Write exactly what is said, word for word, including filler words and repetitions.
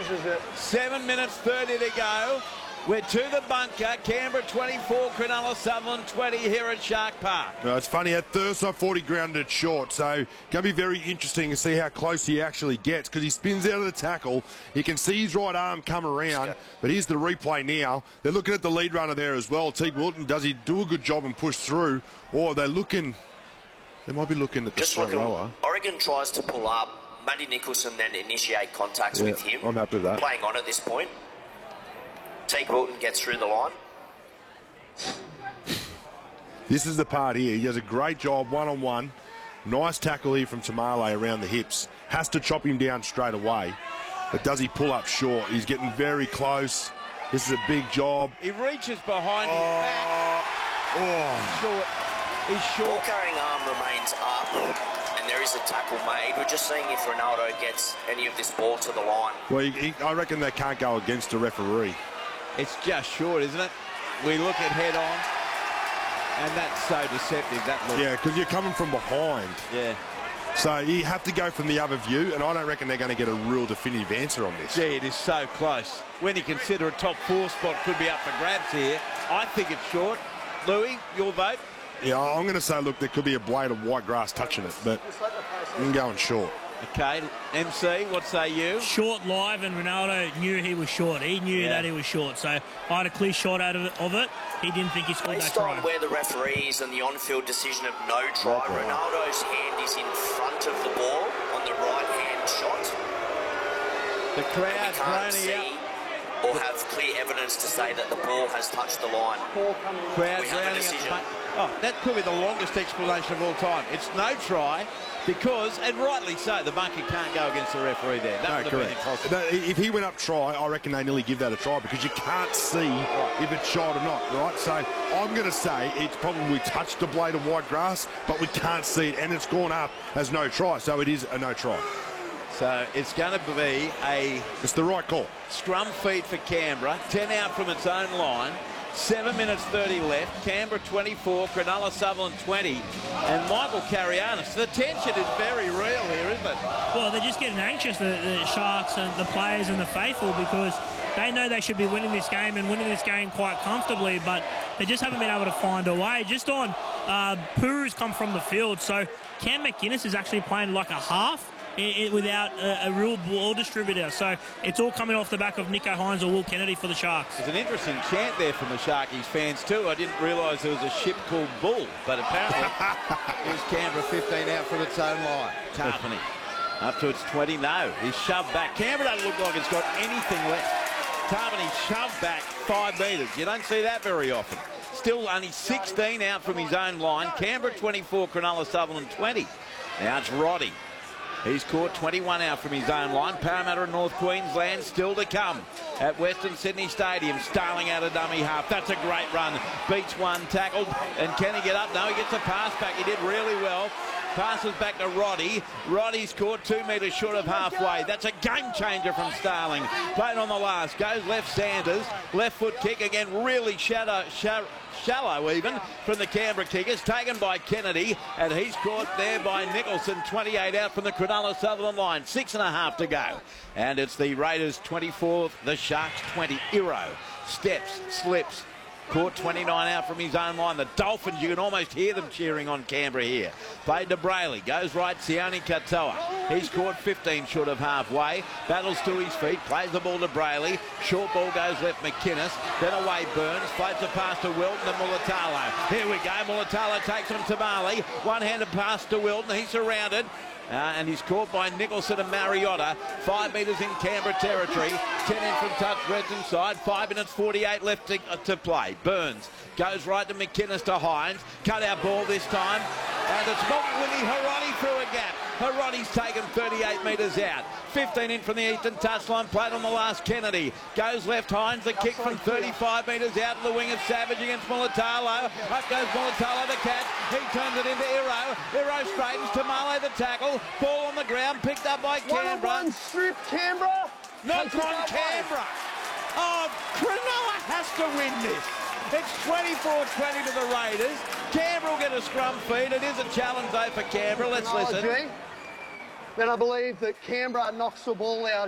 measures it. Seven minutes thirty to go. We're to the bunker. Canberra twenty-four, Cronulla Sutherland twenty here at Shark Park. No, it's funny, at Thursday forty grounded it short, so going to be very interesting to see how close he actually gets, because he spins out of the tackle. You can see his right arm come around, but here's the replay now. They're looking at the lead runner there as well. Teague Wilton, does he do a good job and push through, or they're looking, they might be looking at the Just front looking, rower. Oregon tries to pull up. Matty Nicholson then initiate contacts Yeah, with him. I'm happy with that. Playing on at this point. Teague Wilton gets through the line. This is the part here. He does a great job one-on-one. Nice tackle here from Tamale around the hips. Has to chop him down straight away. But does he pull up short? He's getting very close. This is a big job. He reaches behind his Oh, back. oh. Short. He's short. Ball carrying arm remains up, and there is a tackle made. We're just seeing if Ronaldo gets any of this ball to the line. Well, he, he, I reckon they can't go against the referee. It's just short, isn't it? We look at head on, and that's so deceptive, that look. Yeah, because you're coming from behind. Yeah. So you have to go from the other view, and I don't reckon they're going to get a real definitive answer on this. Gee, it is so close. When you consider a top four spot could be up for grabs here, I think it's short. Louis, your vote? Yeah, I'm going to say, look, there could be a blade of white grass touching it, but I'm going short. Okay, M C, what say you? Short live, and Ronaldo knew he was short. He knew Yeah. that he was short, so I had a clear shot out of it. Of it. He didn't think he scored that Based try. on where the referee is and the on-field decision of no try, Okay. Ronaldo's hand is in front of the ball on the right-hand shot. The We crowd can't groaning see out. or have clear evidence to say that the ball has touched the line. Crowd We have a rounding up. decision. Oh, that could be the longest explanation of all time. It's no try because, and rightly so, the bunker can't go against the referee there. That No, would have been correct. impossible. But if he went up try, I reckon they nearly give that a try, because you can't see if it's shot or not, right? So I'm going to say it's probably touched the blade of white grass, but we can't see it, and it's gone up as no try, so it is a no try. So it's going to be a It's the right call. scrum feed for Canberra. ten out from its own line. seven minutes thirty left. Canberra twenty-four, Cronulla Sutherland twenty. And Michael Carianis. The tension is very real here, isn't it? Well, they're just getting anxious, the, the Sharks and the players and the faithful, because they know they should be winning this game and winning this game quite comfortably, but they just haven't been able to find a way. Just on, uh, Puru's come from the field, so Cam McInnes is actually playing like a half It, it, without a, a real ball distributor. So it's all coming off the back of Nico Hines or Will Kennedy for the Sharks. There's an interesting chant there from the Sharkies fans too. I didn't realise there was a ship called Bull, but apparently here's Canberra fifteen out from its own line. Tarpany up to its twenty. No, he's shoved back. Canberra doesn't look like it's got anything left. Tarpany shoved back five metres. You don't see that very often. Still only sixteen out from his own line. Canberra twenty-four, Cronulla Sutherland twenty. Now it's Roddy. He's caught twenty-one out from his own line. Parramatta and North Queensland still to come at Western Sydney Stadium. Starling out of dummy half. That's a great run. Beats one, tackled. And can he get up? No, he gets a pass back. He did really well. Passes back to Roddy. Roddy's caught two metres short of halfway. That's a game changer from Starling. Playing on the last. Goes left Sanders. Left foot kick again. Really shadow, shallow. Shallow even from the Canberra kickers, taken by Kennedy, and he's caught there by Nicholson. twenty-eight out from the Cronulla Sutherland line, six and a half to go, and it's the Raiders twenty-four, the Sharks twenty. Iro steps, slips, caught twenty-nine out from his own line. The Dolphins, you can almost hear them cheering on Canberra here. Played to Brayley, goes right, Sione Katoa. He's caught fifteen short of halfway, battles to his feet, plays the ball to Brayley. Short ball goes left, McInnes, then away Burns, floats a pass to Wilton and Mulatalo. Here we go, Mulatalo takes on Tamale, one-handed pass to Wilton, he's surrounded. Uh, and he's caught by Nicholson and Mariota. Five metres in Canberra territory. Ten in from touch, Western side. Five minutes forty-eight left to, uh, to play. Burns goes right to McInnes to Hines. Cut out ball this time. And it's Willie Harani through a gap. Harani's taken thirty-eight metres out. fifteen in from the eastern touchline. Played on the last, Kennedy. Goes left, Hines. The kick from thirty-five metres out to the wing of Savage against Mulatalo. Up goes Mulatalo to catch. He turns it into Iro. Iro straightens Tamale the tackle. Ball on the ground, picked up by Canberra. One strip, Canberra. Not on Canberra. Oh, Cronulla has to win this. It's twenty-four twenty to the Raiders. Canberra will get a scrum feed. It is a challenge though for Canberra. Let's listen. Then I believe that Canberra knocks the ball out